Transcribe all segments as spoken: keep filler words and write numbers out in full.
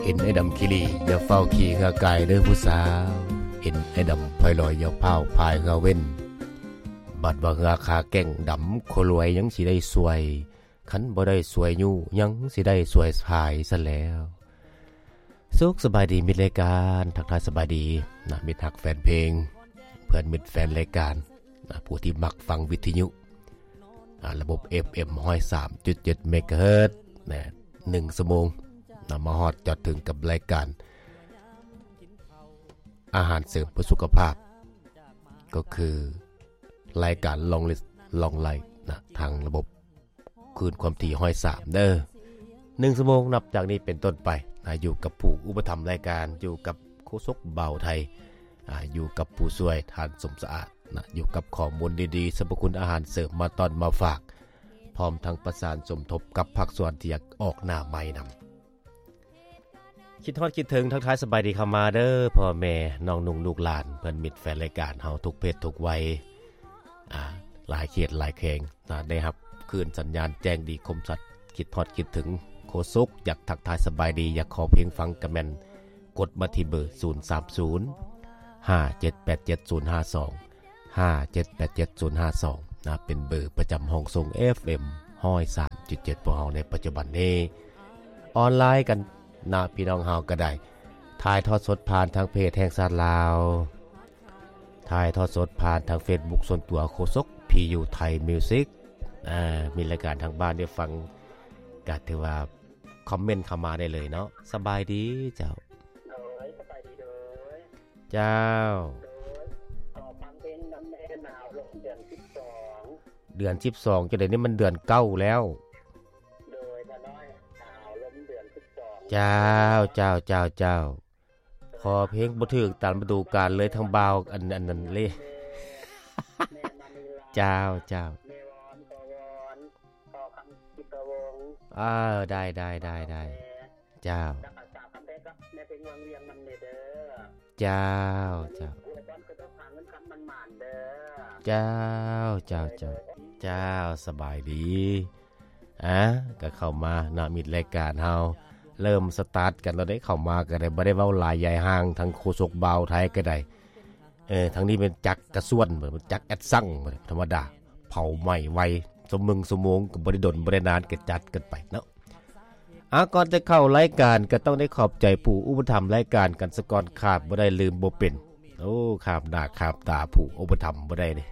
ห็นไอ้ดำคิรีอย่าเฝ้าขี่ข้ากายเด้อผู้สาวเห็นไอ้ดำพลอยลอยอย่าเผาพายข้าเว้นบัดว่าราคาแก่งดำโครวยยังสิได้สวยขันบ่ได้สวยอยู่ยังสิได้สวยพายซะแล้วสุขสบายดีมิตรรายการทักทายสบายดีนะมิตรฮักแฟนเพลงเพื่อนมิตรแฟนรายการนะผู้ที่มักฟังวิทยุระบบ เอฟ เอ็ม หนึ่งร้อยสามจุดเจ็ด เมกะเฮิรตซ์นะหนึ่งชั่วโมงนำมาฮอดจอดถึงกับรายการอาหารเสริมเพื่อสุขภาพก็คือรายการลองลิสลองไลฟ์นะทางระบบคืนความถี่หนึ่งร้อยสามเด้อหนึ่งชั่วโมงนับจากนี้เป็นต้นไปนะอยู่กับผู้อุปถัมภ์รายการอยู่กับโฆษกเบาไทยอ่าอยู่กับผู้ช่วยทานสมสะอาดนะอยู่กับข้อมูลดีๆสรรพคุณอาหารเสริมมาตอนมาฝากพร้อมทั้งประสานสมทบกับภาคส่วนที่อยากออกหน้าใหม่นำคิดทอดคิดถึงทักทายสบายดีเข้ามาเด้อพ่อแม่น้องนุ่งลูกหลานเพื่อนมิตรแฟนรายการเฮาทุกเพศทุกวัยอ่าหลายเขตหลายแขงนะได้ครับคืนสัญญาณแจ้งดีคมสัตว์คิดทอดคิดถึงโคศกอยากทักทายสบายดีอยากขอเพลงฟังกระแมนกดมาที่เบอร์ศูนย์ สาม ศูนย์ ห้า เจ็ด แปด เจ็ด ศูนย์ ห้า สอง ห้า เจ็ด แปด เจ็ด ศูนย์ ห้า สองนะเป็นเบอร์ประจำห้องส่ง เอฟ เอ็ม หนึ่งร้อยสามจุดเจ็ด พวกเฮาในปัจจุบันนี้ออนไลน์กันนะพี่น้องเฮาก็ได้ถ่ายทอดสดผ่านทางเพจแห่งชาติลาวถ่ายทอดสดผ่านทาง Facebook ส่วนตัวโคศก พี ยู ไทยมิวสิกอ่ามีรายการทางบ้านได้ฟังก็ถือว่าคอมเมนต์เข้ามาได้เลยเนาะสบายดีเจ้าโดยสบายดีโดยเจ้าโดยต่อฟังเพลงน้ำแม่หนาวลงเดือนสิบสองเดือนสิบสองจะได้นี่มันเดือนเก้าแล้วโดยตะน้อยหนาวลงเดือนสิบสองเจ้าเจ้าเจ้าเจ้าขอเพลงบ่ถึกตามฤดูกาลเลยทางบ่าวอันอันนั้นเลยเจ้าเจ้าเมวอนกวอนขอคำกิตวงอ่าได้ได้ได้ได้เจ้าจักษาคำเพลงก็ในเพลงวังเวียงมันเด้อเจ้าเจ้าอุปกรณ์คือต้องหาเงินคำมันหมานเด้อเจ้าเจ้าเจ้าเจ้าสบายดีอ่ะก็เข้ามานะมิดรายการเฮาเริ่มสตาร์ทกันเราได้เข้ามาก็ได้บ่ได้เว้าหลายใหญ่ห่างทั้งโคศกเบาไทยก็ได้เออทั้งนี้เป็นจักกระส่วนเหมือนจักแอดซังธรรมดาเผาไหม้ไวสมมึงสมงก็บ่ได้ดนบ่ได้นานก็จัดกันไปเนาะอ่ะก่อนจะเข้ารายการก็ต้องได้ขอบใจผู้อุปถัมภ์รายการกันซะก่อนขาดบ่ได้ลืมบ่เป็นโอ้ขาบหน้าขาบตาผู้อุปถัมภ์บ่ได้เด้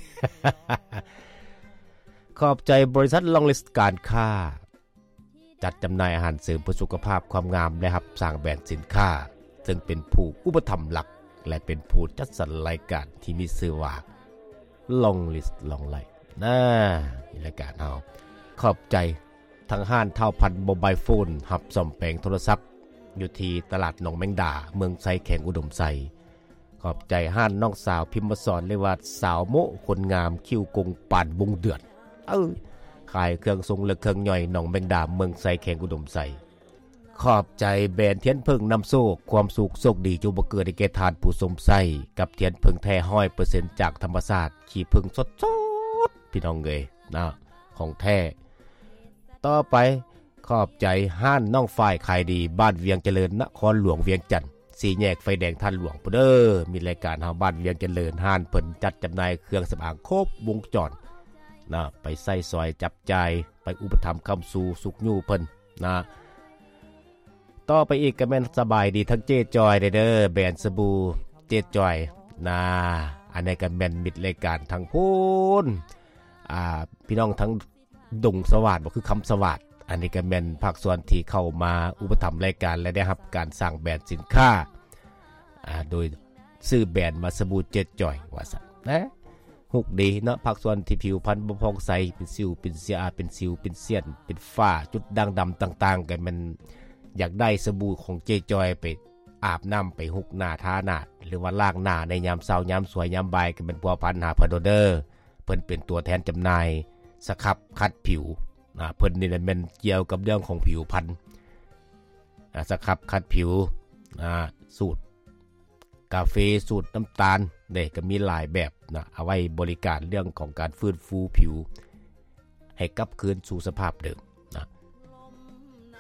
ขอบใจบริษัทลองลิสต์การค้าจัดจำหน่ายอาหารเสริมเพื่อสุขภาพความงามนะครับสร้างแบรนด์สินค้าซึ่งเป็นผู้อุปถัมภ์หลักและเป็นผู้จัดสรรรายการที่มีชื่อว่าลองลิสต์ลองไลฟ์นะรายการเฮาขอบใจทางห้านเท่าพันโมบายโฟนหับซ่อมแปลงโทรศัพท์อยู่ที่ตลาดหนองแมงดาเมืองไซแขงอุดมไซขอบใจห้านน้องสาวพิมพ์มาสอนเลยว่าสาวโมคนงามคิวกงปานวงเดือดเออขายเครื่องทรงและเครื่องย่อยหนองแมงดาเมืองไซแขงอุดมไซขอบใจแบรนด์เทียนเพิงนำโชคความสุขโชคดีจูบ่เกิดให้แก่ทานผู้สมไส้กับเทียนเพิงแท้ ร้อยเปอร์เซ็นต์ จากธรรมชาติขี้เพิงสดๆพี่น้องเอ้ยนะของแท้ต่อไปขอบใจห้านน้องฝ่ายขายดีบ้านเวียงเจริญนครหลวงเวียงจันทน์สี่แยกไฟแดงท่านหลวงพุ่นเด้อมีรายการเฮาบ้านเวียงเจริญห้านเพิ่นจัดจำหน่ายเครื่องสำอางครบวงจรนะไปใส่ซอยจับจ่ายไปอุปถัมภ์คำสู่สุขยู่เพิ่นนะต่อไปอีกก็แม่นสบายดีทั้งเจ๊จอยเด้อแบรนด์สบู่เจ๊จอยนะอันนี้ก็แม่นมิดรายการทั้งพูนอ่าพี่น้องทั้งดงสวัสดิ์บ่คือคำสวัสดิ์อันนี้ก็แม่นภาคส่วนที่เข้ามาอุปถัมภ์รายการและได้รับการสร้างแบรนด์สินค้าอ่าโดยซื้อแบรนด์มาสบู่เจ๊จอยว่าซั่นนะฮุกดีเนาะภาคส่วนที่ผิวพรรณบ่ผ่องใสเป็นสิวเป็นเสียเป็นสิวเป็นเสี้ยนเป็นฝ้าจุดด่างดำต่างๆก็มันอยากได้สบู่ของเจจอยไปอาบน้ำไปฮุกหน้าทาหน้าหรือว่าล้างหน้าในยามเช้ายามสวยยามบ่ายก็เป็นพัวพันหาพาโดเดอร์เพิ่นเป็นตัวแทนจำหน่ายสครับคัดผิวนะเพิ่นนี่แม่นเกี่ยวกับเรื่องของผิวพรรณอ่าสครับคัดผิวอ่าสูตรกาแฟสูตรน้ำตาลเด้ก็มีหลายแบบนะเอาไว้บริการเรื่องของการฟื้นฟูผิวให้กลับคืนสู่สภาพเดิมนะ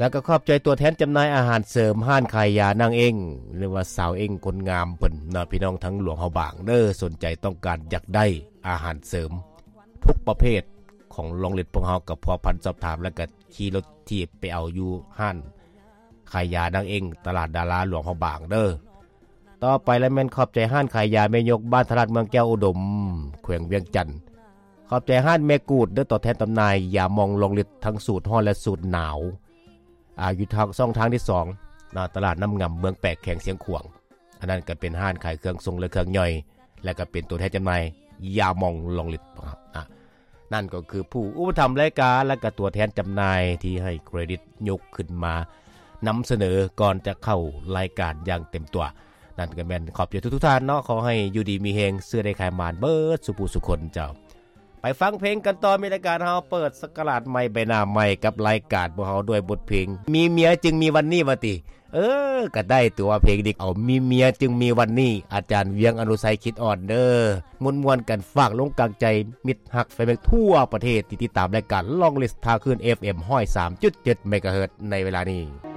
แล้วก็ขอบใจตัวแทนจำหน่ายอาหารเสริมห้านขายยานางเองหรือว่าสาวเองคนงามเพิ่นเนาะพี่น้องทั้งหลวงเฮาบางเด้อสนใจต้องการอยากได้อาหารเสริมทุกประเภทของโรงเรียนพวกเฮากับพอพันสอบถามแล้วก็ขี่รถที่ไปเอาอยู่ห้านขายยานางเองตลาดดาราหลวงเฮาบางเด้อต่อไปแล้วแม่นขอบใจห้านขายยาแม่ยกบ้านตลาดเมืองแก้วอุดมแขวงเวียงจันทน์ขอบใจห้านแม่กูดเด้อต่อแทนตำนายยามองโรงเรียนทั้งสูตรร้อนและสูตรหนาวอ่าอยู่ทางช่องทางที่สองณตลาดน้ำงำเมืองแปกแข่งเสียงขวางอันนั้นก็เป็นห้านขายเครื่องทรงและเครื่องย่อยและก็เป็นตัวแทนจำหน่ายยามองโรงเรียนครับอ่ะนั่นก็คือผู้อุปถัมภ์รายการและก็ตัวแทนจำหน่ายที่ให้เครดิตยกขึ้นมานำเสนอก่อนจะเข้ารายการอย่างเต็มตัวนั่นก็แม่นขอบใจทุกๆท่านเนาะขอให้อยู่ดีมีเฮงเสื้อได้ขายมานเบิดสุภูสุคนเจ้าไปฟังเพลงกันต่อมีรายการเฮาเปิดสกราชใหม่ใบหน้าใหม่กับรายการพวกเฮาด้วยบทเพลงมีเมียจึงมีวันนี้ว่าติเออก็ได้ตัวเพลงดิเอามีเมียจึงมีวันนี้อาจารย์เวียงอนุสัยคิดอ่อนเด้อม่วนๆกันฝากลงกลางใจมิตรฮักแฟนเพลงทั่วประเทศที่ติดตามรายการลองลิสต์ทางคลื่น เอฟ เอ็ม หนึ่งร้อยสามจุดเจ็ด เมกะเฮิรตซ์ในเวลานี้